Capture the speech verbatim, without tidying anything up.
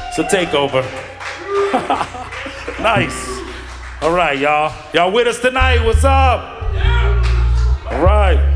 It's a takeover. Nice. All right, y'all. Y'all with us tonight? What's up? All right.